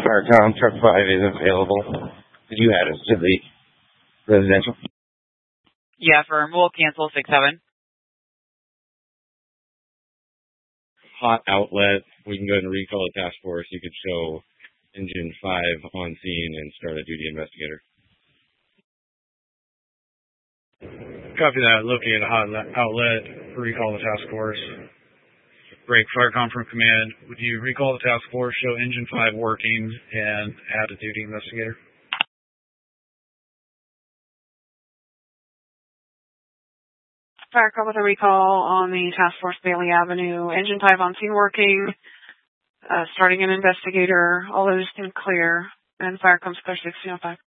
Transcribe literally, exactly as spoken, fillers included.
Firecom, truck five is available. Did you add us to the residential? Yeah, firm. We'll cancel six seven. Hot outlet. We can go ahead and recall a task force. You could show engine five on scene and start a duty investigator. Copy that. Locate a hot outlet. Recall the task force. Break Firecom from command. Would you recall the task force, show engine five working, and add a duty investigator? Firecom with a recall on the task force Bailey Avenue. Engine five on scene working. Uh, starting an investigator. All those can clear. And Firecom's clear sixteen oh five.